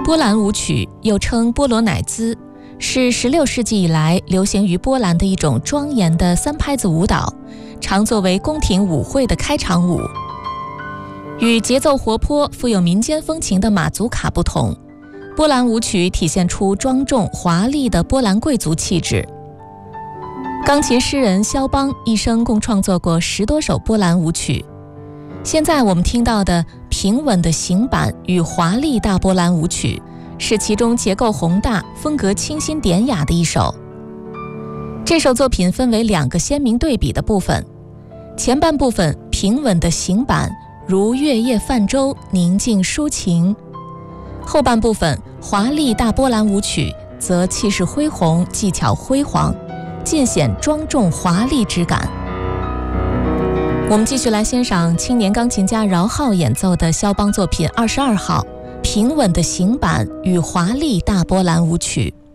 波兰舞曲又称波罗乃兹，是16世纪以来流行于波兰的一种庄严的3拍子舞蹈，常作为宫廷舞会的开场舞。与节奏活泼、富有民间风情的马祖卡不同，波兰舞曲体现出庄重华丽的波兰贵族气质。钢琴诗人肖邦一生共创作过10多首波兰舞曲，现在我们听到的平稳的行板与华丽大波兰舞曲是其中结构宏大、风格清新典雅的一首。这首作品分为2个鲜明对比的部分，前半部分平稳的行板如月夜泛舟，宁静抒情；后半部分华丽大波兰舞曲则气势恢宏，技巧辉煌，尽显庄重华丽之感。我们继续来欣赏青年钢琴家饶浩演奏的肖邦作品22号平稳的行板与华丽大波兰舞曲。